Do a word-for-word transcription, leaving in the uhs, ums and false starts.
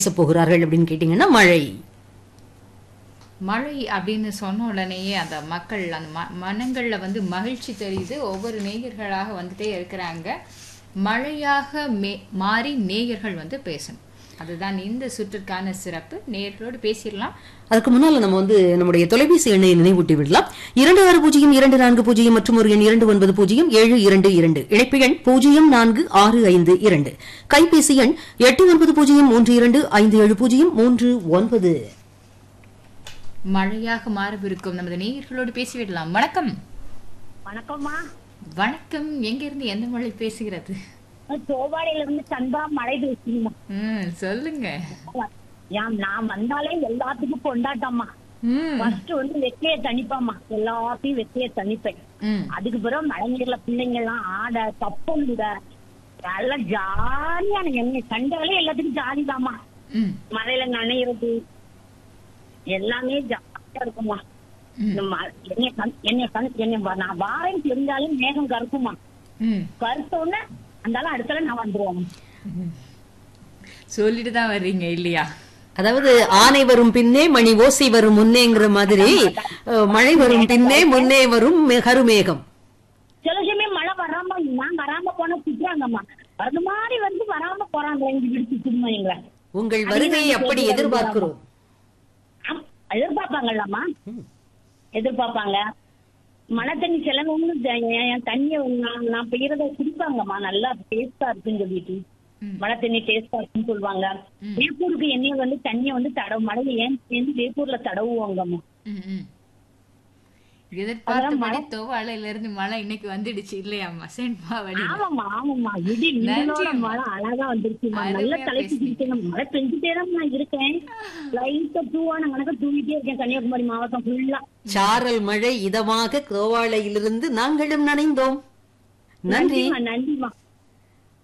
பேச போகிறார்கள் அப்படின்னு கேட்டீங்கன்னா மழை மழை அப்படின்னு சொன்ன உடனேயே அந்த மக்கள் அந்த மனங்கள்ல வந்து மகிழ்ச்சி தெரியுது. ஒவ்வொரு நேயர்களாக வந்துட்டே இருக்கிறாங்க. மழையாக மே மாறி நேயர்கள் வந்து பேசணும். அதுதான் இந்த சுற்றுக்கான சிறப்பு. நேயர்களோடு பேசிடலாம். அதுக்கு முன்னால நம்ம வந்து நம்முடைய தொலைபேசி எண்ணை நினைவூட்டி விடலாம். இரண்டு ஆறு பூஜ்ஜியம் இரண்டு நான்கு பூஜ்ஜியம் மற்றும் ஒரு எண் இரண்டு ஒன்பது பூஜ்ஜியம் ஏழு இரண்டு இரண்டு. இணைப்பு எண் பூஜ்ஜியம் நான்கு ஆறு ஐந்து இரண்டு. கைபேசி எண் எட்டு ஒன்பது பூஜ்ஜியம் மூன்று இரண்டு ஐந்து ஏழு பூஜ்ஜியம் மூன்று ஒன்பது. மழையாக மாறவிருக்கும் நமது நேயர்களோடு பேசிவிடலாம். வணக்கம். வணக்கம்மா. வணக்கம். எங்க இருந்து எந்த மொழி பேசுகிறது? சோபாடியில இருந்து சந்தா மழை பேசுறீங்க. சொல்லுங்க. நான் வந்தாலே எல்லாத்துக்கும் கொண்டாட்டம்மா. ஃபர்ஸ்ட் வந்து வெக்கைய தணிப்பாமா, எல்லாத்தையும் வெக்கைய தணிப்பேன். அதுக்கு பிறகு மழை நீர்ல பிள்ளைங்க எல்லாம் ஆட தப்புங்க நல்லா ஜாலியா. என்ன கண்டாலே எல்லாத்துக்கும் ஜாலி தாமா. மழையில நனையிறது எல்லாமே ஜாலியா இருக்குமா. என்ன நான் வாரம் தெரிஞ்சாலும் மேகம் கருக்குமா. கருத்தோன்னு அந்தாலும் அடுத்தால நான் வந்துருவோம். சொல்லிட்டு தான் வர்றீங்க இல்லையா? அதாவது ஆனை வரும் பின்னே மணி ஓசை வரும் முன்னேங்கிற மாதிரி மழை வரும் பின்னே முன்னே வரும் கருமேகம். சில சமயம் மழை வராம நான் வராம போனா திட்டுறாங்கம்மா. அது மாதிரி வந்து வராம போறாங்க. விடுத்துமா உங்கள் வருகையை அப்படி எதிர்பார்க்கிறோம். எதிர்பார்ப்பாங்கல்லம்மா, எதிர்பார்ப்பாங்க. மழை தண்ணி செலவுன்னு தண்ணிய நான் பெய்யறத குடிப்பாங்கம்மா. நல்லா டேஸ்டா இருக்குன்னு சொல்லிட்டு மழை தண்ணி டேஸ்டா இருக்குன்னு சொல்லுவாங்க. வேப்பூருக்கு எண்ணெய வந்து தண்ணிய வந்து தடவு மழையில ஏன் சேர்ந்து வேப்பூர்ல தடவுவாங்கம்மா. தோவாளையில இருந்து மழை இன்னைக்கு வந்துடுச்சு இல்லையாம்மா? ஆமாம்மா ஆமாம்மா. இடி மின்னலோட மழை அழகா வந்துருச்சுமா. நல்ல தலைப்பு மழை பெஞ்சுட்டே தான் நான் இருக்கேன். லைட்டா தூவான கணக்க தூங்கிட்டே இருக்கேன். கன்னியாகுமரி மாவட்டம் ஃபுல்லா சாரல் மழை இதமாக கோவாளையிலிருந்து நாங்களும் நனைந்தோம். நன்றி நன்றிமா.